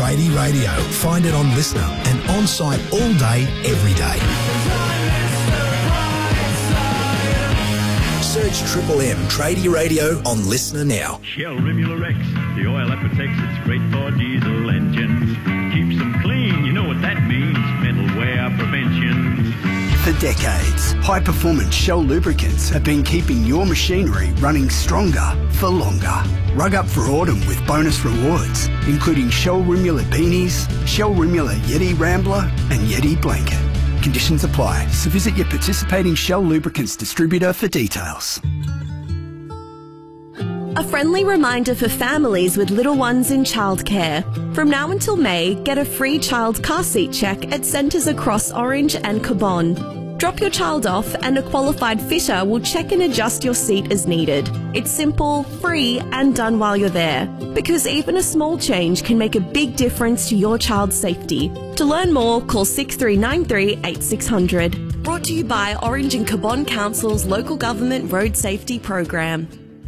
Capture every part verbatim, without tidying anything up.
Tradie Radio. Find it on Listener and on-site all day, every day. Search Triple M Tradie Radio on Listener now. Shell Rimula X, the oil that protects, it's great for diesel engines. Keeps them clean, you know what that means, metal wear prevention. For decades, high-performance Shell lubricants have been keeping your machinery running stronger for longer. Rug up for autumn with bonus rewards, including Shell Rimula Beanies, Shell Rimula Yeti Rambler and Yeti Blanket. Conditions apply, so visit your participating Shell lubricants distributor for details. A friendly reminder for families with little ones in childcare. From now until May, get a free child car seat check at centres across Orange and Cabonne. Drop your child off and a qualified fitter will check and adjust your seat as needed. It's simple, free and done while you're there. Because even a small change can make a big difference to your child's safety. To learn more, call six three nine three, eight six zero zero. Brought to you by Orange and Cabonne Council's Local Government Road Safety Program.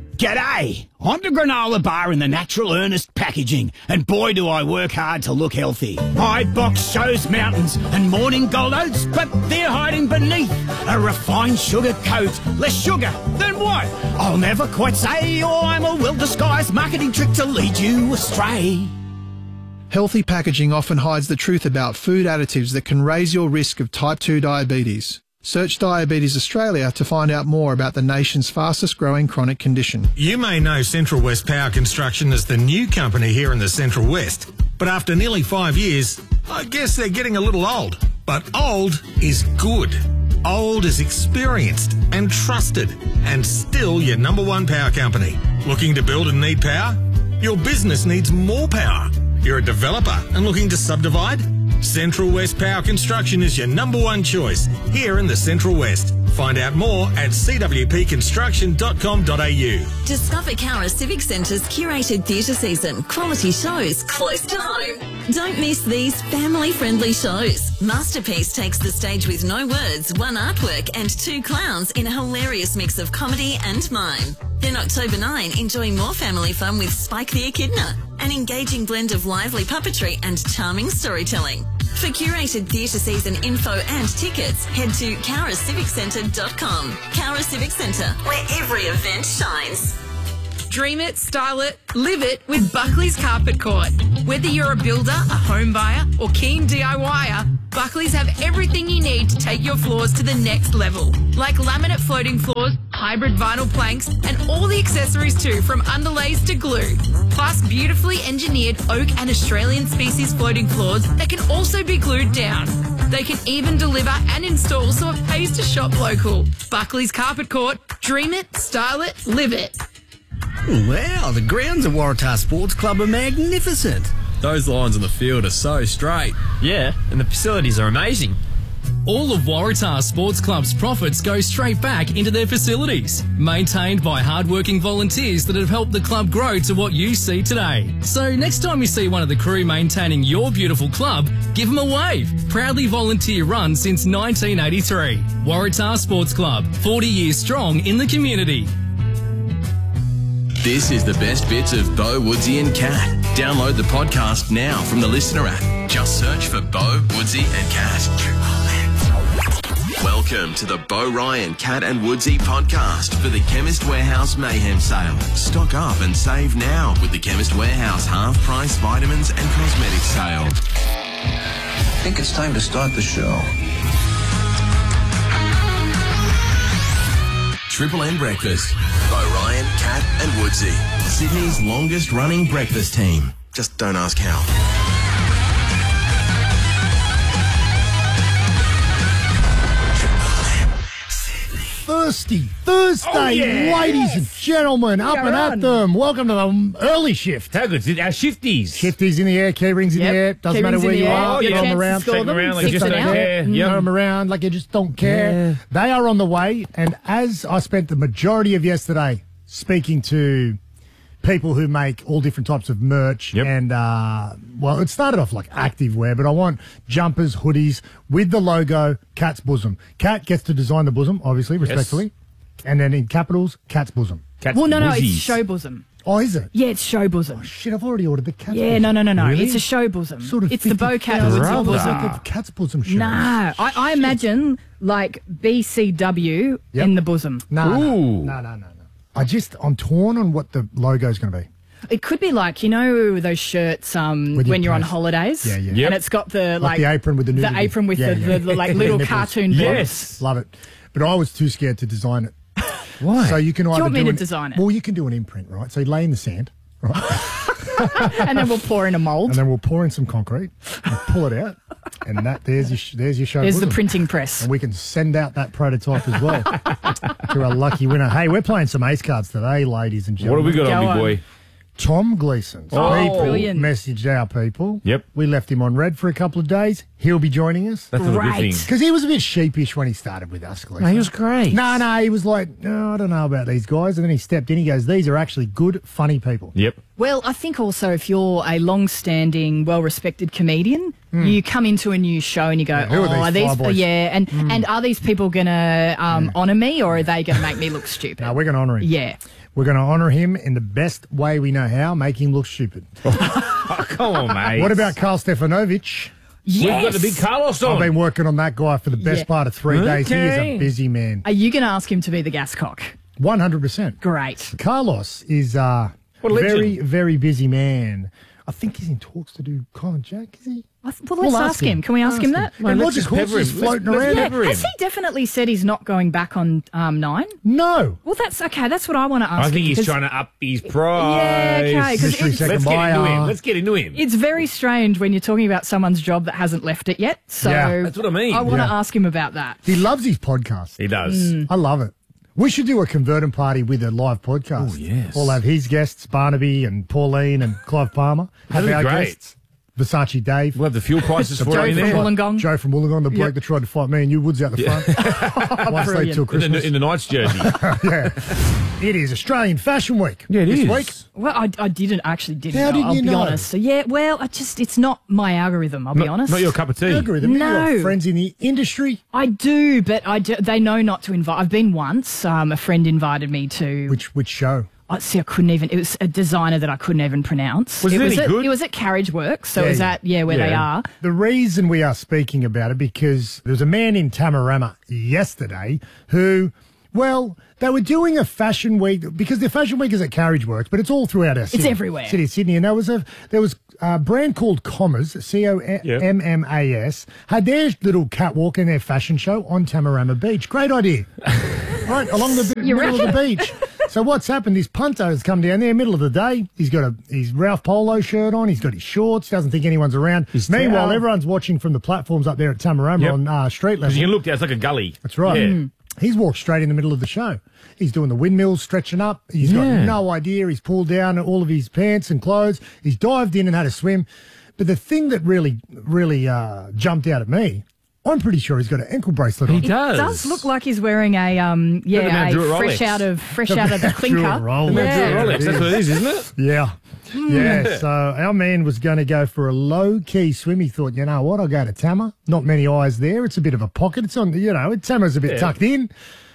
G'day! I'm the granola bar in the Natural Earnest packaging, and boy do I work hard to look healthy. My box shows mountains and morning gold oats, but they're hiding beneath a refined sugar coat. Less sugar, then what? I'll never quite say, or I'm a well-disguised marketing trick to lead you astray. Healthy packaging often hides the truth about food additives that can raise your risk of type two diabetes. Search Diabetes Australia to find out more about the nation's fastest growing chronic condition. You may know Central West Power Construction as the new company here in the Central West, but after nearly five years, I guess they're getting a little old. But old is good. Old is experienced and trusted, and still your number one power company. Looking to build and need power? Your business needs more power. You're a developer and looking to subdivide? Central West Power Construction is your number one choice here in the Central West. Find out more at c w p construction dot com dot a u. Discover Cowra Civic Centre's curated theatre season. Quality shows close to home. Don't miss these family-friendly shows. Masterpiece takes the stage with no words, one artwork and two clowns in a hilarious mix of comedy and mime. Then October ninth, enjoy more family fun with Spike the Echidna, an engaging blend of lively puppetry and charming storytelling. For curated theatre season info and tickets, head to cowra civic centre dot com. Cowra Civic Centre, where every event shines. Dream it, style it, live it with Buckley's Carpet Court. Whether you're a builder, a home buyer or keen DIYer, Buckley's have everything you need to take your floors to the next level. Like laminate floating floors, hybrid vinyl planks and all the accessories too, from underlays to glue. Plus beautifully engineered oak and Australian species floating floors that can also be glued down. They can even deliver and install so it pays to shop local. Buckley's Carpet Court. Dream it, style it, live it. Wow, the grounds at Waratah Sports Club are magnificent. Those lines on the field are so straight. Yeah, and the facilities are amazing. All of Waratah Sports Club's profits go straight back into their facilities, maintained by hard-working volunteers that have helped the club grow to what you see today. So next time you see one of the crew maintaining your beautiful club, give them a wave. Proudly volunteer run since nineteen eighty-three. Waratah Sports Club, forty years strong in the community. This is the best bits of Bo, Woodsy and Cat. Download the podcast now from the Listener app. Just search for Bo, Woodsy and Cat. Welcome to the Bo Ryan, Cat and Woodsy podcast for the Chemist Warehouse Mayhem Sale. Stock up and save now with the Chemist Warehouse half-price vitamins and cosmetics sale. I think it's time to start the show. Triple M Breakfast. Bo Ryan, Cat and Woodsy. Sydney's longest running breakfast team. Just don't ask how. Thirsty Thursday, oh, yeah. ladies and gentlemen, up Go and on. at them. Welcome to the early shift. How good is it? Our shifties. Shifties in the air, key rings in Yep. the air. Doesn't Key matter rings where in the you air. are. Oh, You're yeah. on Chance around. to score them. Around like Six just don't don't care. care. You Yep. know them around like you just don't care. Yeah. They are on the way, and as I spent the majority of yesterday speaking to people who make all different types of merch, Yep. and uh, well, it started off like activewear, but I want jumpers, hoodies with the logo Cat's Bosom. Cat gets to design the bosom, obviously, respectfully. And then in capitals, Cat's Bosom. Cat's well, no, no, Woozies. it's show bosom. Oh, is it? Yeah, it's show bosom. Oh, shit, I've already ordered the cat's Yeah, bosom. no, no, no, no. Really? It's a show bosom. Sort of it's the Bo Cat fifty Woodsy thousand bosom. dollars of cat's bosom shows. No, I, I imagine like B C W Yep. in the bosom. No, no, no, no, no, no. I just, I'm torn on what the logo's going to be. It could be like, you know, those shirts um, With your when you're on press. holidays. Yeah, yeah. And Yep. it's got the Like the apron with the the nudity. apron with Yeah, the, yeah. the, the like little Nipples. cartoon Yes. Love it. But I was too scared to design it. Why? So you can Do you either want me do to an- design it? Well, you can do an imprint, right? So you lay in the sand, right? and then we'll pour in a mould. And then we'll pour in some concrete and pull it out. And that there's your, sh- there's your show. There's the bosom. printing press. And we can send out that prototype as well to a lucky winner. Hey, we're playing some ace cards today, ladies and What gentlemen. have we got Go on, on. big boy? Tom Gleason. Oh, people brilliant. messaged our people. Yep. We left him on red for a couple of days. He'll be joining us. That's a good Great. thing. Because he was a bit sheepish when he started with us, Gleason. No, he was great. No, no, he was like, no, I don't know about these guys. And then he stepped in. He goes, these are actually good, funny people. Yep. Well, I think also if you're a long-standing, well-respected comedian, you come into a new show and you go, who are "Oh, these are these? flyboys?" yeah, and and are these people gonna um, honour me, or are they gonna make me look stupid?" No, we're going to honour him. Yeah. We're going to honour him in the best way we know how, make him look stupid. Oh, come on, mate. What about Carl Stefanovic? Yes. We've got the big Carlos on. I've been working on that guy for the best Yeah. part of three days. He is Okay. a busy man. Are you gonna ask him to be the gas cock? one hundred percent. Great. Carlos is uh, What a legend. very, very busy man. I think he's in talks to do Colin Jack, is he? I th- Well, let's We'll ask him. Can we ask, him that? And let's Roger just Courts pepper is him. floating Let's- let's around. Yeah, pepper him. has he definitely said he's not going back on um, Nine? No. Well, that's okay. That's what I want to ask. I think him, he's 'cause trying to up his price. Yeah, okay, 'cause Mystery it's- second Let's get into buyer. him. Let's get into him. It's very strange when you're talking about someone's job that hasn't left it yet. So Yeah. That's what I mean. I want to Yeah. ask him about that. He loves his podcast. He does. I love it. We should do a converting party with a live podcast. Oh, yes. We'll have his guests, Barnaby and Pauline and Clive Palmer. Have That'd be our great. guests, Versace Dave. We'll have the fuel prices for Joe him from there. Wollongong. Joe from Wollongong, the bloke Yep. that tried to fight me and you Woods out the front. Once they Brilliant. till In Christmas. the, in the Knights jersey. yeah. It is Australian Fashion Week. Yeah, it this is. week. Well, I, I didn't actually didn't. How know, did I'll you be know? honest. So yeah, well, I just it's not my algorithm. I'll be Not, honest. not your cup of tea. Algorithm. No. You got friends in the industry. I do, but I do, they know not to invite. I've been once. Um, a friend invited me to. Which which show? I see. I couldn't even. It was a designer that I couldn't even pronounce. Was it was any at, good? It was at Carriage Works, so Yeah, it was yeah. at yeah where they Yeah. are. The reason we are speaking about it because there was a man in Tamarama yesterday who, well, they were doing a fashion week because the fashion week is at Carriage Works, but it's all throughout our city. everywhere. City of Sydney. And there was a there was a brand called Commas, C O M M A S, had their little catwalk in their fashion show on Tamarama Beach. Great idea. Right, along the You middle of the reckon? beach. So what's happened? This punter has come down there, middle of the day. He's got a his Ralph Polo shirt on. He's got his shorts. Doesn't think anyone's around. Meanwhile, towel. everyone's watching from the platforms up there at Tamarama Yep. on uh, street level. Because you can look down, it's like a gully. That's right. Yeah. Mm. He's walked straight in the middle of the show. He's doing the windmills, stretching up. He's Yeah. got no idea. He's pulled down all of his pants and clothes. He's dived in and had a swim. But the thing that really, really uh, jumped out at me, I'm pretty sure he's got an ankle bracelet on. He does. It does look like he's wearing a um the yeah Mount a Druitt fresh Rolex. out of fresh out of the Mount clinker. Druitt Rolex. The Mount Yeah. Druitt Rolex. That's what it is, isn't it? Yeah. Yeah. So our man was going to go for a low key swim. He thought, you know what, I'll go to Tama. Not many eyes there. It's a bit of a pocket. It's on, you know, Tama's a bit Yeah. tucked in.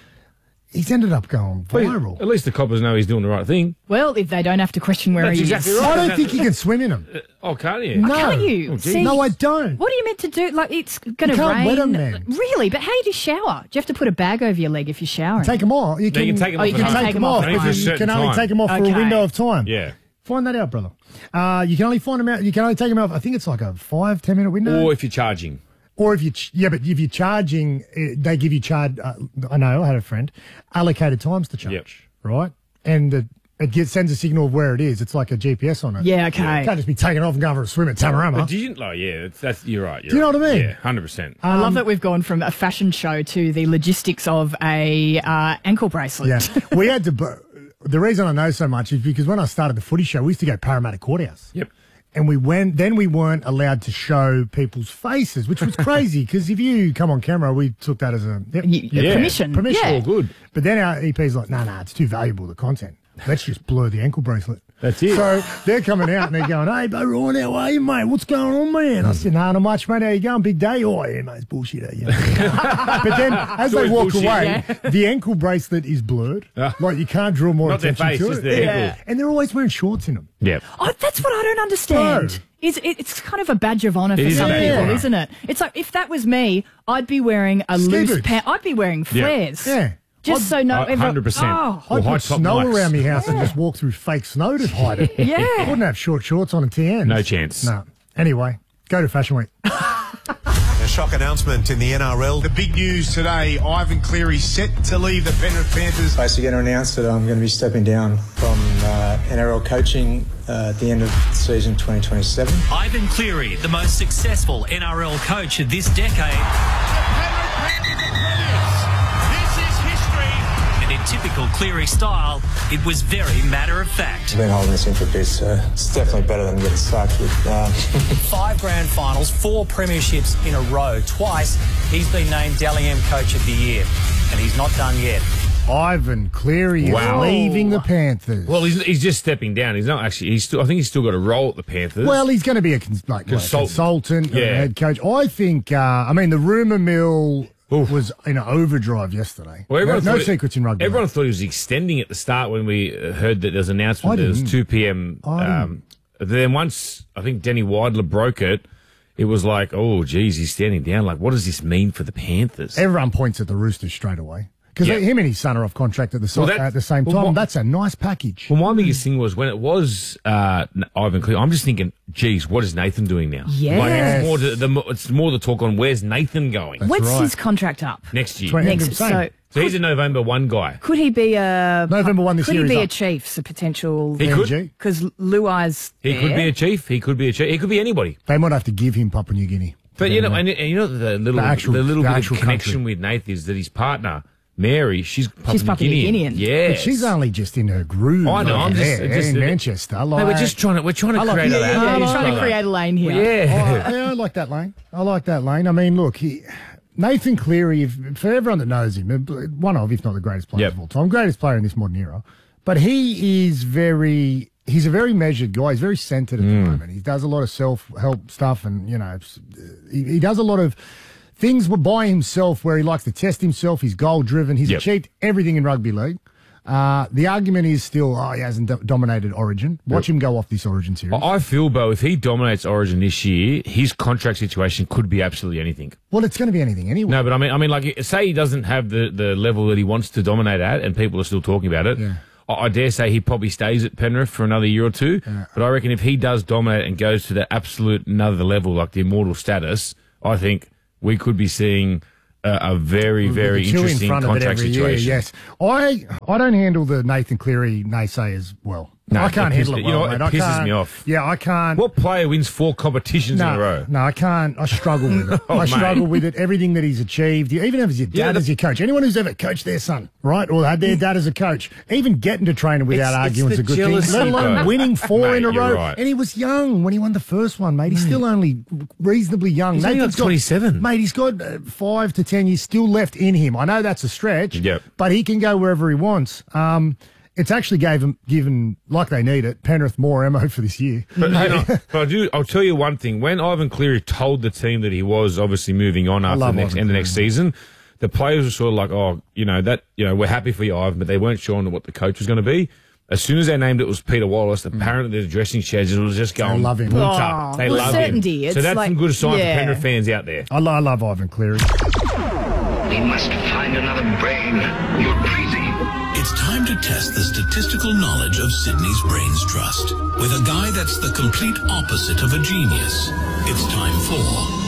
He's ended up going viral. At least the coppers know he's doing the right thing. Well, if they don't have to question where That's he exactly is. right. I don't think he can swim in them. Oh, can't you? No. Can't you? Oh, geez. See, No, I don't. What are you meant to do? Like it's going You to can't rain. wet 'em, man. Really? But how do you shower? Do you have to put a bag over your leg if you're showering? Take them off. You No, can, you can take 'em Oh, off you at can home. take take 'em them off. off. Only for a but You certain can only time. take them off for a Okay. window of time. Yeah. Find that out, brother. Uh, you can only find them out. You can only take them off. I think it's like a five, ten minute window. Or if you're charging. Or if you, ch- yeah, but if you're charging, eh, they give you charge. Uh, I know, I had a friend, allocated times to charge, Yep. right? And it, it gets, sends a signal of where it is. It's like a G P S on it. Yeah, okay. You can't just be taking off and going for a swim at Tamarama. But do you, oh, yeah, that's, that's, you're right. You're Do you know right. what I mean? Yeah, one hundred percent. I Um, love that we've gone from a fashion show to the logistics of a uh, ankle bracelet. Yeah, we had to. bu- The reason I know so much is because when I started the footy show, we used to go to Parramatta Courthouse. Yep. And we went. Then we weren't allowed to show people's faces, which was crazy. Because if you come on camera, we took that as a yep, Y- yep, permission. Permission. Yeah. All good. But then our E P's like, no, nah, no, nah, it's too valuable, the content. Let's just blur the ankle bracelet. That's it. So they're coming out and they're going, hey, Bo Ryan, how are you, mate? What's going on, man? I said, no, not much, mate. How you going? Big day? Oh, yeah, mate, it's bullshit. Eh? Yeah. But then as they walk bullshit, away, yeah. the ankle bracelet is blurred. Uh, like, you can't draw more not their attention face, to just it. their Yeah. ankle. And they're always wearing shorts in them. Yeah. Oh, that's what I don't understand. No. Is it, it's kind of a badge of honour It for is a some badge of people, honour. isn't it? It's like if that was me, I'd be wearing a Ski loose boots. pant. I'd be wearing Yeah. flares. Yeah. Just so no, Uh, everyone- one hundred percent. Oh, Or I'd high put top snow Nikes. around my house and just walk through fake snow to hide it. Yeah. I wouldn't have short shorts on and T Ns. No chance. No. Anyway, go to Fashion Week. A shock announcement in the N R L. The big news today, Ivan Cleary set to leave the Penrith Panthers. Basically going to announce that I'm going to be stepping down from uh, N R L coaching uh, at the end of season twenty twenty-seven. Ivan Cleary, the most successful N R L coach of this decade. And in typical Cleary style, it was very matter of fact. I've been holding this in for a bit, so it's definitely better than getting sacked with. Uh, Five grand finals, four premierships in a row. Twice he's been named Dally M Coach of the Year, and he's not done yet. Ivan Cleary Wow. is leaving the Panthers. Well, he's, he's just stepping down. He's not actually. He's still. I think he's still got a role at the Panthers. Well, he's going to be a cons- like, Consultant. consultant, or Yeah. a head coach. I think. Uh, I mean, the rumor mill was in overdrive yesterday. Well, no everyone no thought it- secrets in rugby. Everyone thought he was extending at the start when we uh, heard that there was an announcement I that it was didn't. two p.m. I didn't. Um, then once I think Danny Weidler broke it, it was like, oh, geez, he's standing down. Like, what does this mean for the Panthers? Everyone points at the Roosters straight away. Because Yeah. him and his son are off contract at the, so- Well, that- at the same well, time. what- That's a nice package. Well, my biggest thing was when it was uh, Ivan Cleary, I'm just thinking, geez, what is Nathan doing now? Yes. Like, it's, more the, the, it's more the talk on where's Nathan going When's his contract up? next year. Twenty- Next, same. so So he's a November one guy. could he be a November one this could year he is be a up. Chiefs, a potential? He could. because Luai's He there. could be a chief. He could be a chief. He could be anybody. They might have to give him Papua New Guinea. But you know, and, and you know the little The actual- the little the bit actual of connection country. with Nathan is that his partner Mary, she's Papua She's Papua New Guinean. Guinean. Yeah, But she's only just in her groove. I know, I'm just- there, just- in Manchester. Like, No, we're just trying to we're trying to I like- create yeah, a yeah, Yeah, yeah, he's trying to brother. create a lane here. Yeah. Oh, yeah, I like that lane. I like that lane. I mean, look, he, Nathan Cleary, if, for everyone that knows him, one of, if not the greatest player Yep. of all time, greatest player in this modern era. But he is very, he's a very measured guy. He's very centered at Mm. the moment. He does a lot of self-help stuff and, you know, he, he does a lot of things by himself where he likes to test himself. He's goal-driven. He's Yep. achieved everything in rugby league. Uh, the argument is still, oh, he hasn't do- dominated Origin. Watch him go off this Origin series. I feel, Bo, if he dominates Origin this year, his contract situation could be absolutely anything. Well, it's going to be anything anyway. No, but I mean, I mean, like, say he doesn't have the, the level that he wants to dominate at, and people are still talking about it. Yeah. I, I dare say he probably stays at Penrith for another year or two. Yeah. But I reckon if he does dominate and goes to the absolute another level, like the immortal status, I think we could be seeing a, a very, very The two in interesting front of it contract every year, situation. yes, I I don't handle the Nathan Cleary naysayers well. No, I can't it handle pisses- it you know well. what, it mate. I pisses can't- me off. Yeah, I can't. What player wins four competitions no, in a row? No, I can't. I struggle with it. Oh, I mate. struggle with it. Everything that he's achieved, even if it's your dad Yeah, the- as your coach, anyone who's ever coached their son, right, or had their dad as a coach, even getting to training without It's- it's arguing is the a good thing. jealousy, Let alone bro. winning four Mate, in a you're row. right. And he was young when he won the first one, mate. He's still only reasonably young. He's only Nathan's like twenty-seven. Got, mate, he's got uh, five to ten years still left in him. I know that's a stretch, Yep. but he can go wherever he wants. Um, it's actually gave him, given, like they need it, Penrith more ammo for this year. But, you know, but I do, I'll tell you one thing. When Ivan Cleary told the team that he was obviously moving on after the love next Ivan end of next Cleary. season, the players were sort of like, oh, you know, that, you know, we're happy for you, Ivan, but they weren't sure on what the coach was going to be. As soon as they named it was Peter Wallace, apparently the dressing sheds was just going. They love him. boot Oh, up. They well, love certainty. him. It's So that's like- some good sign yeah. for Penrith fans out there. I, lo- I love Ivan Cleary. We must find another brain. You're crazy. It's time to test the statistical knowledge of Sydney's Brains Trust with a guy that's the complete opposite of a genius. It's time for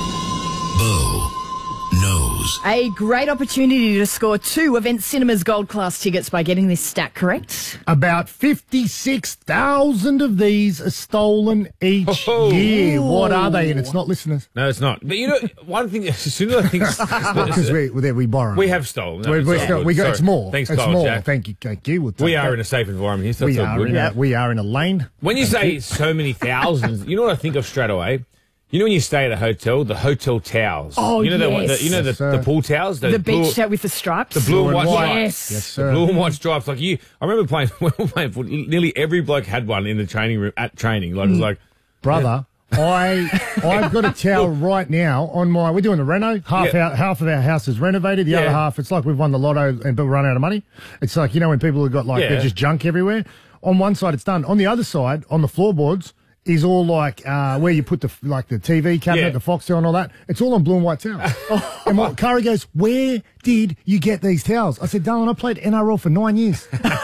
Bo Knows. A great opportunity to score two Event Cinemas Gold Class tickets by getting this stat correct. About fifty-six thousand of these are stolen each Oh. year. What are they? And it's not listeners. No, it's not. But you know, one thing, as soon as I think. Because we, we, we borrow. We have stolen. No, we, it's we, all still- good. we got, Sorry. it's more. Thanks, it's Kyle more. Jack. Thank you. Thank you. We'll We take are that. in a safe environment here, so we that's all are, good. in a, we are in a lane. When you Thank say you. so many thousands, you know what I think of straight away? You know when you stay at a hotel, the hotel towels. Oh, you know the, yes. the you know Yes, the, sir. the pool towels, The, blue, beach towel with the stripes. the blue and white stripes. Yes. Yes, The sir. blue and white stripes. Like you, I remember playing when we were playing foot. Nearly every bloke had one in the training room at training. Like it was like, Brother, I, I've got a towel right now on my, we're doing the reno. Half Yeah. our, half of our house is renovated. The Yeah. other half, it's like we've won the lotto and people run out of money. It's like, you know, when people have got like, Yeah. they're just junk everywhere. On one side, it's done. On the other side, on the floorboards, is all like uh, where you put the like the T V cabinet, Yeah. the Foxtel and all that. It's all on blue and white towels. And my Curry goes, "Where did you get these towels?" I said, "Darling, I played N R L for nine years.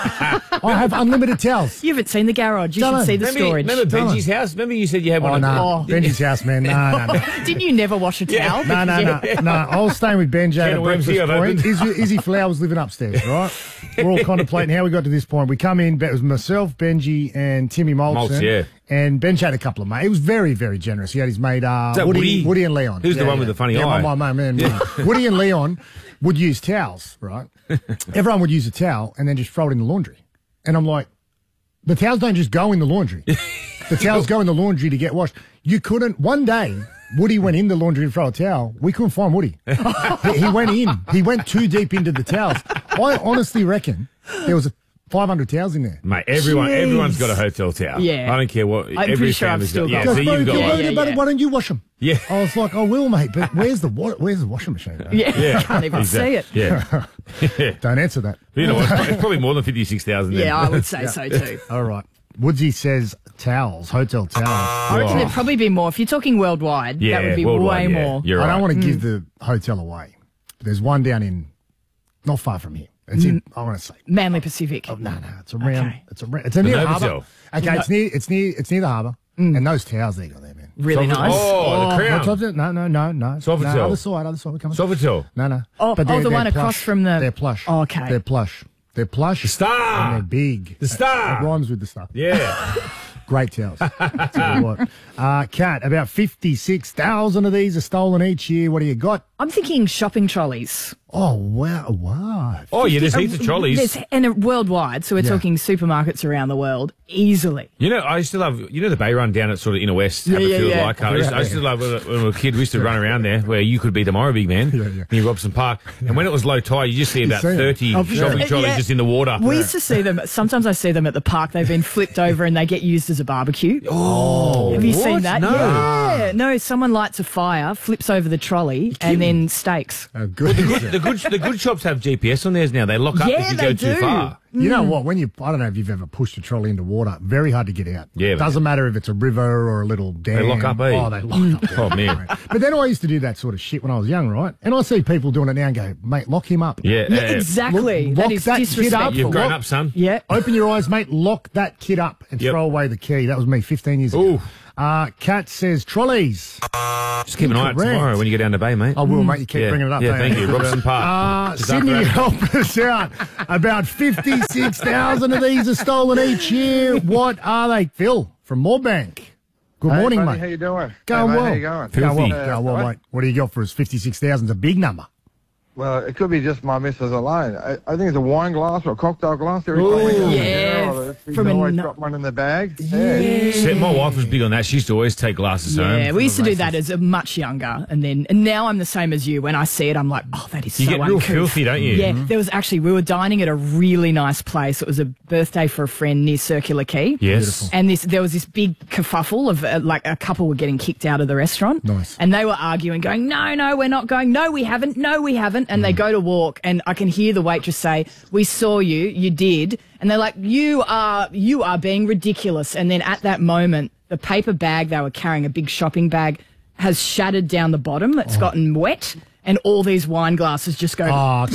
I have unlimited towels." You haven't seen the garage. You Don't should know. see the remember, storage. remember Don't Benji's house? Remember you said you had one. Oh of no, them? Benji's house, man. No, no, no. Didn't you never wash a towel? No, no, no, no. I was staying with Benji at Ken a Williams breakfast here, point. opened. Izzy, Izzy Flower was living upstairs, right? We're all contemplating how we got to this point. We come in, it was myself, Benji, and Timmy Moulton. Maltz, yeah. And Benji had a couple of mates. He was very, very generous. He had his mate, uh, Is that Woody, Woody? Woody and Leon. Who's the one with the funny yeah, eye? My, my, my man, Woody. Woody and Leon would use towels, right? Everyone would use a towel and then just throw it in the laundry. And I'm like, the towels don't just go in the laundry. The towels go in the laundry to get washed. You couldn't, one day, Woody went in the laundry to throw a towel. We couldn't find Woody. he, he went in. He went too deep into the towels. I honestly reckon there was a five hundred towels in there. Mate, everyone, Jeez. everyone's got a hotel towel. Yeah. I don't care what. I'm every pretty sure I've family's still got. Yeah, got so one. Bro, you've got you're one. worried Yeah, about yeah. it, why don't you wash them? Yeah. I was like, I will, mate, but where's the wa- where's the washing machine? Bro? Yeah, Yeah. I can't even Exactly. see it. Yeah. Don't answer that. You know what? It's probably more than fifty-six thousand. Yeah, I would say so too. All right. Woodsy says towels, hotel towels. I reckon it'd probably be more. If you're talking worldwide, Yeah, that would be worldwide, way yeah. more. You're I right. don't want to give the hotel away. But there's one down in, not far from here. It's in, I want to say, Manly Pacific. no, no, it's around, Okay. it's around, it's a near Novotel. harbour. Okay, it's near, it's near, it's near the harbour. And those towels they got there, man. Really Sofitel. nice. Oh, the Crown. What's up? No, no, no, no. Sofitel. No, other side, other side. We're coming. Sofitel. No, no. Oh, But oh, they're- the they're one across plush. from the- They're plush. Oh, okay. They're plush. They're plush. The Star. And they're big. The Star. It rhymes with the stuff. Yeah. Great towels. Tell you what. Uh, Kat, about fifty-six thousand of these are stolen each year. What do you got? I'm thinking shopping trolleys. Oh, wow. Wow. Oh, yeah, there's heaps of trolleys. There's, and uh, worldwide, so we're Yeah. talking supermarkets around the world easily. You know, I used to love, you know, the Bay Run down at sort of Inner West, Yeah, yeah, Haberfield, yeah. Leichhardt. I used, I used to love when we were a kid, we used to run around there where you could be tomorrow, big man, yeah. near Robson Park. And when it was low tide, you just see about see 'em. thirty Oh, shopping yeah. trolleys Yeah. just in the water. We used to see them. Sometimes I see them at the park. They've been flipped over and they get used as a barbecue. Oh, Have you what? seen that? No. Yeah. No, someone lights a fire, flips over the trolley, and then steaks. Oh, good. The good, the good, the good shops have G P S on theirs now. They lock up Yeah, if you they go too do. far. You know what? When you, I don't know if you've ever pushed a trolley into water. Very hard to get out. Yeah, but- Doesn't matter if it's a river or a little dam. lock up, eh? Oh, they lock up. Oh, man. But then I used to do that sort of shit when I was young, right? And I see people doing it now and go, mate, lock him up. Yeah, Yeah, uh, exactly. Lock that is that kid up. disrespectful. You've grown Lock- up, son. Yeah. Open your eyes, mate. Lock that kid up and Yep. throw away the key. That was me fifteen years ago. Ooh. Uh, Kat says trolleys. Just keep an eye out Incorrect. tomorrow when you go down to Bay, mate. I will, mate. You keep Yeah. bringing it up. Yeah, don't thank you. Robson Uh, Park. Just Sydney, after- help us out. About fifty-six thousand of these are stolen each year. What are they? Phil from Moorebank. Good Hey, morning, buddy, mate. How you doing? Going hey, mate, well. How you going? Going well. Filthy. Going well, Uh, mate. What do you got for us? fifty-six thousand is a big number. Well, it could be just my missus alone. I, I think it's a wine glass or a cocktail glass. Every Ooh. time we go, Yeah, you know, we from a always nu- drop one in the bag. Yeah. See, my wife was big on that. She used to always take glasses home. Yeah, we used to do races. that as a much younger, and then and now I'm the same as you. When I see it, I'm like, oh, that is You so get real uncouth. filthy, don't you? Yeah, there was actually we were dining at a really nice place. It was a birthday for a friend near Circular Quay. Yes. Beautiful. And this there was this big kerfuffle of uh, like a couple were getting kicked out of the restaurant. Nice. And they were arguing, going, no, no, we're not going. No, we haven't. No, we haven't. And they Mm. go to walk, and I can hear the waitress say, "We saw you. You did." And they're like, "You are, you are being ridiculous." And then at that moment, the paper bag they were carrying, a big shopping bag, has shattered down the bottom. It's gotten wet, and all these wine glasses just go. Oh,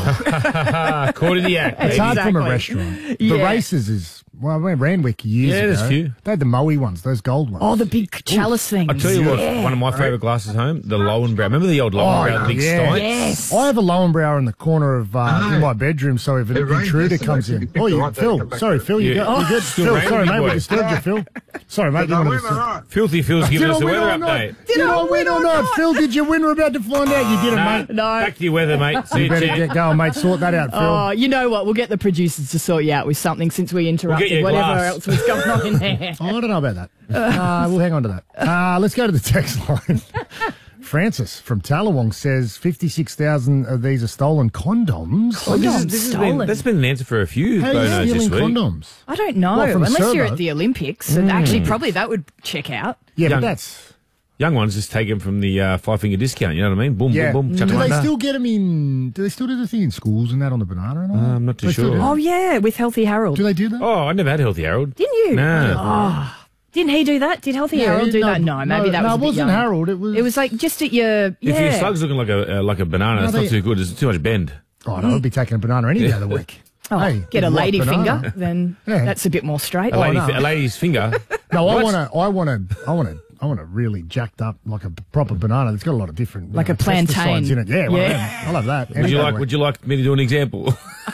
Caught in the act. it's baby. hard from a Exactly. restaurant. The Yeah. races is, well, I went Randwick years Yeah, ago. there's a few. They had the Moe ones, those gold ones. Oh, the big chalice things. I tell you what, Yeah. one of my favourite glasses home, the Lowenbrow. Remember the old Lowenbrow, the big yeah. steins? Yes. I have a Lowenbrow in the corner of uh, in my bedroom, so if an It rained intruder yesterday, comes so in, you picked oh, the you, right day to Phil, come back sorry, to it. Phil, you Yeah. go, you Oh, good? still Phil, raining, sorry, big mate, we boy. disturbed you, Phil. Sorry, mate, Did you I wanted win to or say- not? Filthy Phil's giving Did us I the win weather or not? update. Did I win or not? Phil, did you win? We're about to find out. You didn't, Nah, mate. No. Back to your weather, mate. See You you, better champ. get going, mate. Sort that out, Phil. Oh, you know what? We'll get the producers to sort you out with something since we We'll interrupted expected yeah, whatever glass. else was going on in there. I don't know about that. Uh, we'll hang on to that. Uh, let's go to the text line. Francis from Tallawong says fifty-six thousand of these are stolen condoms. Well, this is, this has been, that's been an answer for a few How are you bonos this stealing week. condoms? I don't know. What, from Unless you're Servo? at the Olympics. And actually, probably that would check out. Yeah, Young- but that's... Young ones just take them from the uh, five finger discount. You know what I mean? Boom, Yeah. boom, boom. Do chuck 'em they under. still get them in... Do they still do the thing in schools and that on the banana and all? Uh, I'm not too They still sure. do that? Oh, yeah, with Healthy Harold. Do they do that? Oh, I never had Healthy Harold. Didn't you? No. Oh. Didn't he do that? Did Healthy Yeah, Harold do no, that? No, maybe no, that no, was a it bit wasn't young. Harold. It was... It was like just at your... Yeah. If your slug's looking like a uh, like a banana, No, that's they- not too good. There's too much bend. Oh, no, I'd be taking a banana any day of the week. Oh, Hey, get a good luck, lady banana. finger, then Yeah. that's a bit more straight. A, lady, no. fi- a lady's finger. No, I What? want to. I want to. I want to. I want to really jacked up like a proper banana. It's got a lot of different, you Like know, a plantain. pesticides in it. Yeah, one of Yeah. them. I love that. Would you like? Would you like me to do an example?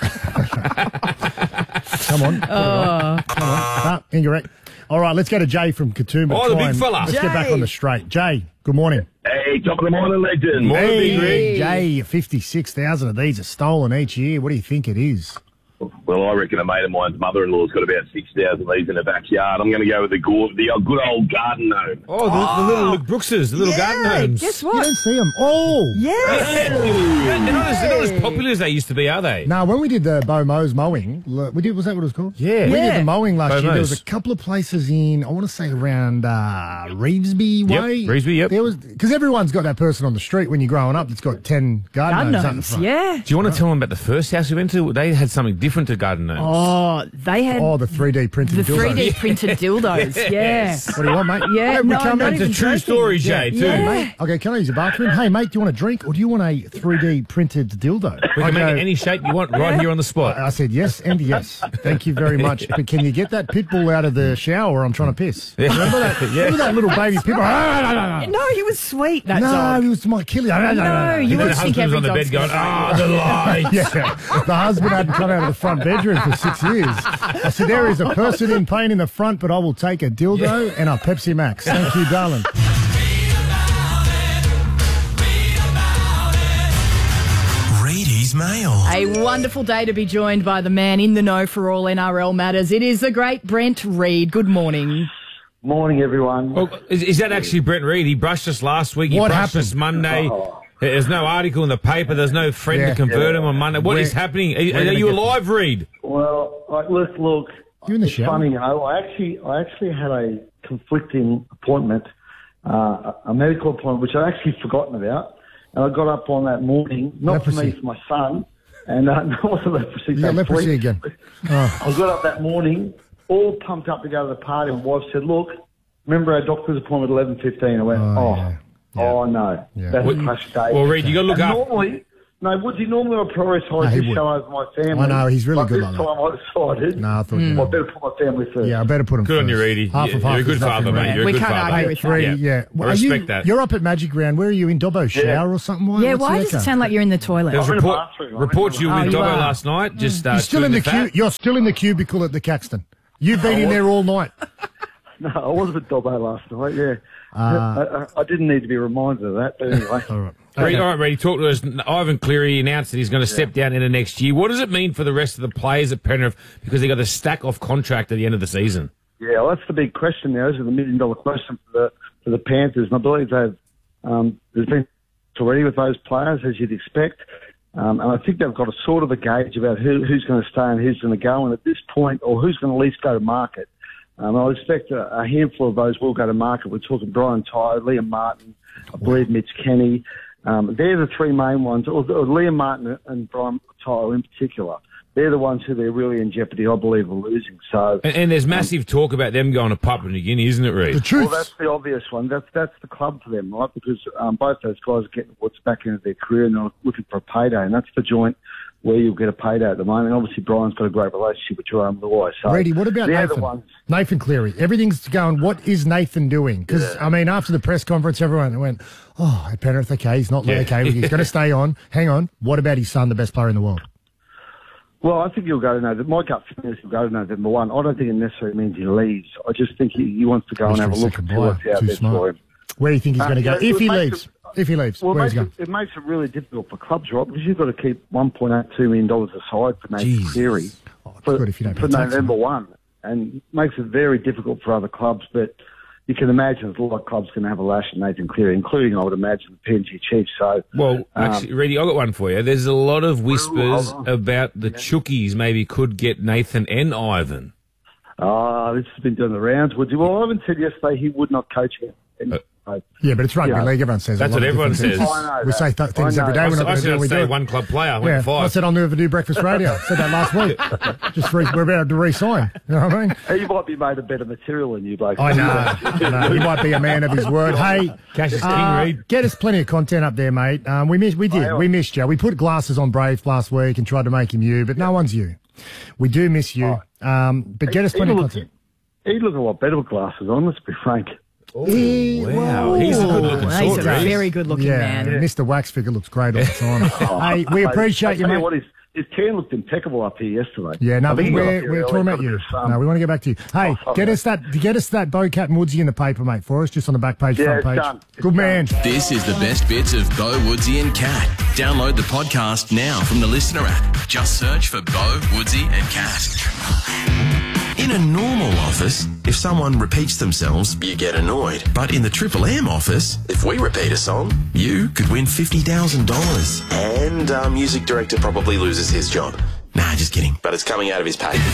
Come on. Oh. Come on. Ah, incorrect. All right, let's go to Jay from Katoomba. Oh, the Try big and- fella. Let's get back Jay. on the straight. Jay, good morning. Hey, top of the morning, legend. Morning, Hey, Big Rig. Jay, fifty-six thousand of these are stolen each year. What do you think it is? Well, I reckon a mate of mine's mother-in-law's got about six thousand of these in her backyard. I'm going to go with the go- the uh, good old garden gnome. Oh, the, the little Brookses, the little garden gnomes. Guess You what? don't see them. Oh! Yes. They're not, as, they're not as popular as they used to be, are they? No, when we did the Bo Mo's mowing, l- we did. Was that what it was called? Yeah. we Yeah. did the mowing last Bo year. There Mo's. was a couple of places in, I want to say around uh, Reevesby Yep, way. Reevesby, yep. There was because everyone's got that person on the street when you're growing up that's got ten garden Garden gnomes out the gnomes, front. yeah. Do you want to tell them about the first house we went to? They had something different to garden gnomes. Oh, they had Oh, the three D printed the dildos. three D printed dildos. Yes. What do you want, mate? Yeah, we no, come not in. It's a even true joking. story, Jay, too. Yeah. Mate, okay, can I use the bathroom? Hey, mate, do you want a drink or do you want a three D printed dildo? We I can make go- it any shape you want right here on the spot. I said yes and yes. Thank you very much. But can you get that pit bull out of the shower? I'm trying to piss. Yeah. Remember that? Yeah. Remember that little baby pit bull? No, he was sweet, that no, dog. he was my killer. No, you And then would the think husband's every on the dog's bed going, gonna ah, the lights. Yeah, the husband hadn't come out of the front bedroom for six years. I said, there is a person in pain in the front, but I will take a dildo and a Pepsi Max. Thank you, darling. Read his mail. A wonderful day to be joined by the man in the know for all N R L matters. It is the great Brent Reed. Good morning. Morning, everyone. Oh, is, is that actually Brent Reed? He brushed us last week. He What brushed happened? us Monday. Oh. There's no article in the paper. There's no friend Yeah. to convert Yeah. him on Monday. What We're- is happening? Are, we're are gonna you get alive, Reed? Well, like, look, look. You in the it's shower? funny, you know. I actually, I actually had a conflicting appointment, uh, a medical appointment, which I'd actually forgotten about. And I got up on that morning, not for Leprosy. me, for my son, and uh, no, it wasn't leprosy. You got leprosy thankfully. again. Oh. I got up that morning, all pumped up to go to the party. My wife said, "Look, remember our doctor's appointment at eleven fifteen?" I went, Oh, "Oh, yeah. oh no, Yeah. that's Well, a crash day." well, Reed, you got to look And up. Normally, no, Woodsy, normally I prioritise No, he this would. show over my family. I know, he's really but good this like that. time I decided, No, I thought you I were. better put my family first. Yeah, I better put him Good on you, first. Reedy. Half You- of half You're a good is nothing, father, mate. Reed. You're a We good can't father. argue with Three, that. yeah. Well, I are you, respect that. You're up at Magic Round. Where are you in Dobbo shower or something? Why? Yeah, What's why the does it echo? sound like you're in the toilet? There was I'm in the report, bathroom. I'm in reports the you were in bathroom. Oh, Dobbo you are. last night. Just uh, You're still in chewing the fat. cu- You're still in the cubicle at the Caxton. You've been in there all night. No, I was at Dobbo last night, yeah. Uh, I, I, I didn't need to be reminded of that, but anyway. All right. Reed, all right, Reedy, talk to us. Ivan Cleary announced that he's going to step down into next year. What does it mean for the rest of the players at Penrith because they got a stack off contract at the end of the season? Yeah, well, that's the big question now. This is the million dollar question for the for the Panthers, and I believe they've um, there's been already with those players as you'd expect, um, and I think they've got a sort of a gauge about who, who's going to stay and who's going to go, and at this point, or who's going to at least go to market. Um, I expect a, a handful of those will go to market. We're talking Brian Tyler, Liam Martin, I believe Mitch Kenny. Um, they're the three main ones, or, or Liam Martin and Brian Tyler in particular. They're the ones who they're really in jeopardy, I believe, of losing. So, And, and there's massive talk about them going to Papua New Guinea, isn't it, Reed? The truth. well, that's the obvious one. That's that's the club for them, right? Because um, both those guys are getting what's back into their career and they're looking for a payday, and that's the joint where you'll get a payday at the moment. Obviously, Brian's got a great relationship with Jerome Luai. So, Reedy, what about they're Nathan? the ones. Nathan Cleary. Everything's going, what is Nathan doing? Because, I mean, after the press conference, everyone went, oh, at Penrith, okay, he's not Yeah. okay, he's going to stay on. Hang on. What about his son, the best player in the world? Well, I think he'll go to November. My gut feeling is he'll go to November one. I don't think it necessarily means he leaves. I just think he, he wants to go and have a look and see what's out Too there for smart. him. Where do you think he's Uh, going to go? yeah, If it he makes leaves. If he leaves. Well, it Where's he makes, going? it, it makes it really difficult for clubs, right? Because you've got to keep one point eight two million dollars aside for Nathan Jesus. Cleary Oh, it's for, good if you don't for pay tax on November it. one. and makes it very difficult for other clubs. But you can imagine a lot of clubs going to have a lash at Nathan Cleary, including, I would imagine, the P N G Chiefs. So, well, actually, um, Reedy, I've got one for you. There's a lot of whispers Ooh, about the Chookies maybe could get Nathan and Ivan. Oh, this has been doing the rounds. Would you? Well, Ivan said yesterday he would not coach him. Uh, Yeah, but it's rugby Yeah. league. Everyone says That's a lot what of everyone different says. things. I know We that. say th- things I every know. day. We're I, not I going to said do I'd what we say do. one club player. I went Yeah, five. I said I'll never do breakfast radio. I said that last week. Just re- we're about to re-sign. You know what I mean? He might be made of better material than you, bloke. I know. no, he might be a man of his word. Hey, Cash is king, uh, Reed. get us plenty of content up there, mate. Um, we missed. We did. We missed you. We put glasses on Brave last week and tried to make him you, but no one's you. We do miss you. Um, but get us plenty of He'd look, content. he'd look a lot better with glasses on, let's be frank. He- Wow, he's a good-looking He's sort, a Reed. very good-looking yeah, man. Mister Wax figure looks great all the time. Hey, we Mate, appreciate I you, tell mate. What, his, his tan looked impeccable up here yesterday. Yeah, no, I but think he got up we're, here we're early, talking about got you. the sun. No, we want to get back to you. Hey, Oh, get okay. us that get us that Bo Cat and Woodsy in the paper, mate, for us, just on the back page, Yeah, front it's page. done. It's Good man. This is the best bits of Bo, Woodsy and Cat. Download the podcast now from the Listener app. Just search for Bo, Woodsy and Cat. In a normal office, if someone repeats themselves, you get annoyed. But in the Triple M office, if we repeat a song, you could win fifty thousand dollars. And our music director probably loses his job. Nah, just kidding. But it's coming out of his pay.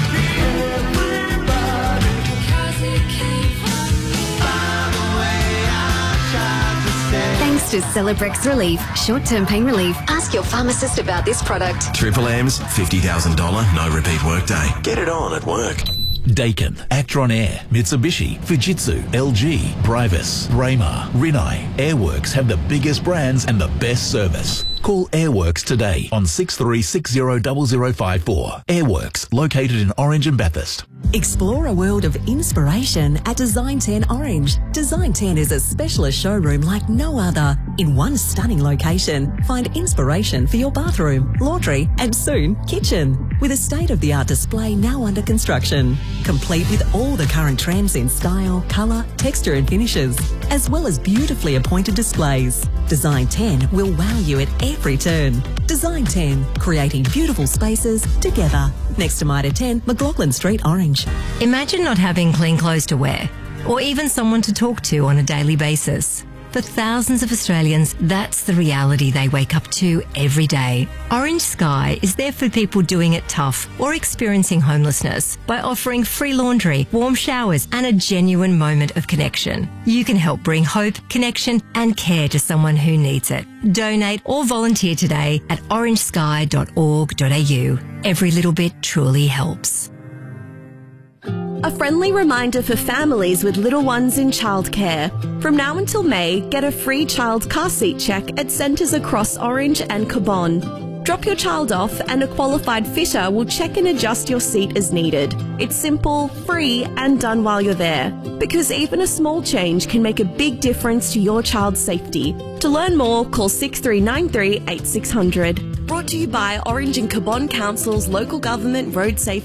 Thanks to Celebrex Relief, short-term pain relief. Ask your pharmacist about this product. Triple M's fifty thousand dollars no repeat workday. Get it on at work. Daikin, Actron Air, Mitsubishi, Fujitsu, L G, Brivus, Braemar, Rinnai. Airworks have the biggest brands and the best service. Call Airworks today on six three six zero zero zero five four. Airworks, located in Orange and Bathurst. Explore a world of inspiration at Design ten Orange. Design ten is a specialist showroom like no other. In one stunning location, find inspiration for your bathroom, laundry, and soon kitchen. With a state-of-the-art display now under construction. Complete with all the current trends in style, colour, texture and finishes, as well as beautifully appointed displays. Design ten will wow you at every turn. Design ten, creating beautiful spaces together. Next to Mitre ten, McLaughlin Street, Orange. Imagine not having clean clothes to wear, or even someone to talk to on a daily basis. For thousands of Australians, that's the reality they wake up to every day. Orange Sky is there for people doing it tough or experiencing homelessness by offering free laundry, warm showers, and a genuine moment of connection. You can help bring hope, connection, and care to someone who needs it. Donate or volunteer today at orange sky dot org dot a u. Every little bit truly helps. A friendly reminder for families with little ones in childcare. From now until May, get a free child car seat check at centres across Orange and Cabon. Drop your child off and a qualified fitter will check and adjust your seat as needed. It's simple, free and done while you're there. Because even a small change can make a big difference to your child's safety. To learn more, call six three nine three eight six zero zero. Brought to you by Orange and Cabon Council's Local Government Road Safety